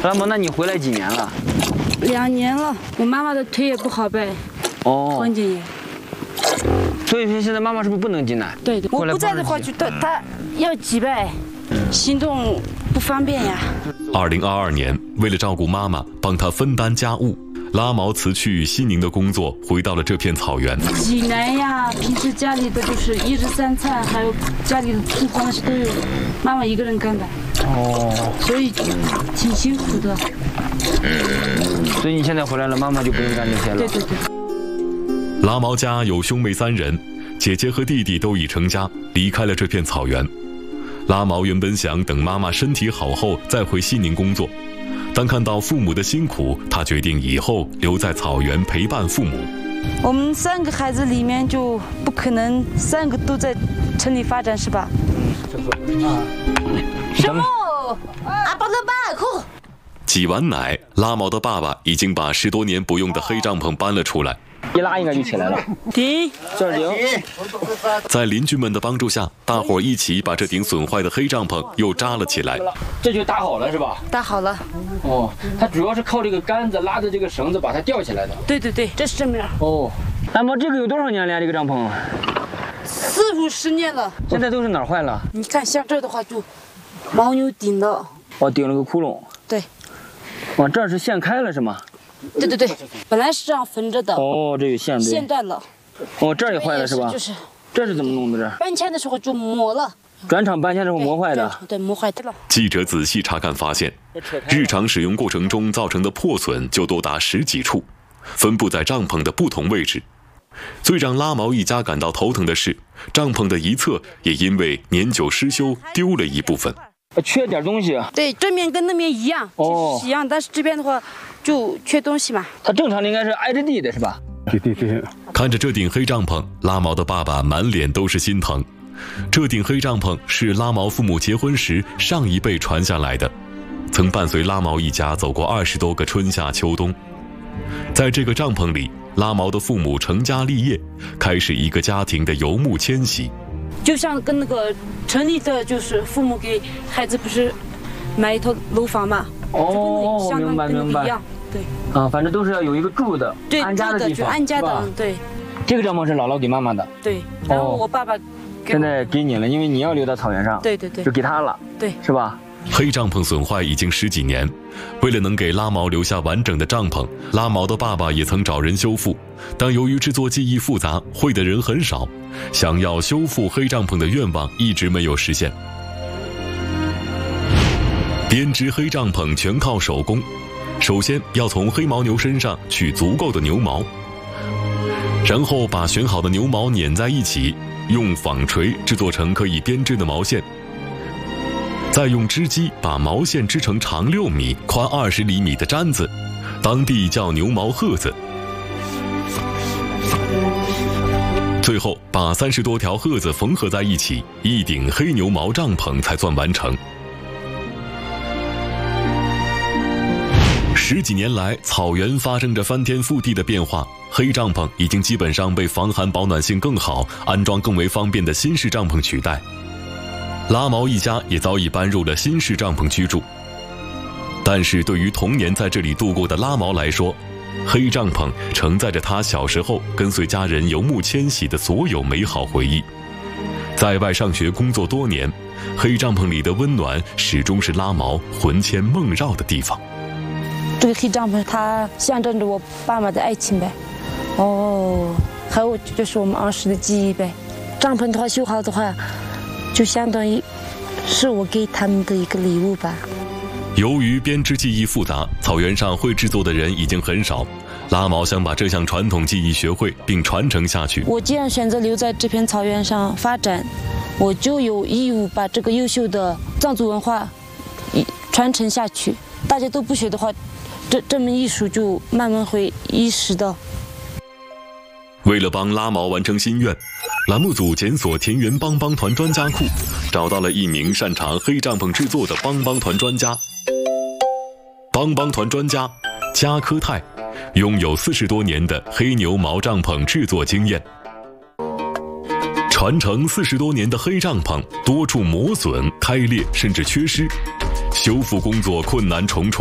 拉毛，那你回来几年了 ？2年了，我妈妈的腿也不好呗，关节炎。 所以说现在妈妈是不是不能挤奶？ 对，我不在的话就她要挤呗，行动不方便呀。 2022年，为了照顾妈妈，帮她分担家务，拉毛辞去西宁的工作，回到了这片草原。 挤奶呀，平时家里的就是1日3餐，还有家里的厨房那些都是妈妈一个人干的。所以挺辛苦的。 所以你现在回来了，妈妈就不用干这些了。 对。 拉毛家有兄妹3人，姐姐和弟弟都已成家，离开了这片草原。拉毛原本想等妈妈身体好后再回西宁工作，但看到父母的辛苦，他决定以后留在草原陪伴父母。 我们3个孩子里面就不可能3个都在城里发展，是吧？什么？阿爸的爸哭。 挤完奶，拉毛的爸爸已经把10多年不用的黑帐篷搬了出来。 一拉应该就起来了。 停， 这儿停。 在邻居们的帮助下，大伙一起把这顶损坏的黑帐篷又扎了起来。 这就搭好了是吧？ 搭好了。 它主要是靠这个杆子拉着这个绳子把它吊起来的。 对，这是正面。 那么这个有多少年了呀？这个帐篷 ？4、50年了。 现在都是哪儿坏了？ 你看，像这的话就牦牛顶了。 顶了个窟窿。 对。 这儿是线开了是吗？ 对，本来是这样分着的。 这有线。 线断了。 这儿也坏了是吧？ 就是。 这是怎么弄的？这搬迁的时候就磨了。 转场搬迁时候磨坏的。 对，磨坏的了。 记者仔细查看发现，日常使用过程中造成的破损就多达10几处，分布在帐篷的不同位置。最让拉毛一家感到头疼的是，帐篷的一侧也因为年久失修丢了一部分。 缺点东西。 对，正面跟那面一样，一样，但是这边的话就缺东西嘛。它正常的应该是挨着地的是吧？ 对。 看着这顶黑帐篷，拉毛的爸爸满脸都是心疼。这顶黑帐篷是拉毛父母结婚时上一辈传下来的，曾伴随拉毛一家走过20多个春夏秋冬。在这个帐篷里，拉毛的父母成家立业，开始一个家庭的游牧迁徙。 就像跟那个城里的就是父母给孩子不是买一套楼房嘛？ 明白。 一样，对。 反正都是要有一个住的，安家的地方。 安家的，对。 这个帐篷是姥姥给妈妈的。 对。然后我爸爸现在给你了，因为你要留到草原上。 对。 就给他了。 对。 是吧？ 黑帐篷损坏已经10几年，为了能给拉毛留下完整的帐篷，拉毛的爸爸也曾找人修复，但由于制作技艺复杂，会的人很少，想要修复黑帐篷的愿望一直没有实现。编织黑帐篷全靠手工，首先要从黑牦牛身上取足够的牛毛，然后把选好的牛毛捻在一起，用纺锤制作成可以编织的毛线，再用织机把毛线织成长6米、宽20厘米的毡子，当地叫牛毛鹤子。最后把30多条鹤子缝合在一起，一顶黑牛毛帐篷才算完成。10几年来，草原发生着翻天覆地的变化，黑帐篷已经基本上被防寒保暖性更好、安装更为方便的新式帐篷取代。拉毛一家也早已搬入了新式帐篷居住，但是对于童年在这里度过的拉毛来说，黑帐篷承载着他小时候跟随家人游牧迁徙的所有美好回忆。在外上学工作多年，黑帐篷里的温暖始终是拉毛魂牵梦绕的地方。 这个黑帐篷它象征着我爸妈的爱情呗。还有就是我们儿时的记忆呗。帐篷的话修好的话，就相当于是我给他们的一个礼物吧。 由于编织技艺复杂，草原上会制作的人已经很少，拉毛想把这项传统技艺学会并传承下去。 我既然选择留在这片草原上发展，我就有义务把这个优秀的藏族文化传承下去。大家都不学的话，这门艺术就慢慢会遗失的。 为了帮拉毛完成心愿，栏目组检索田园帮帮团专家库，找到了一名擅长黑帐篷制作的帮帮团专家。帮帮团专家加科泰拥有40多年的黑牛毛帐篷制作经验，传承40多年的黑帐篷多处磨损、开裂甚至缺失，修复工作困难重重。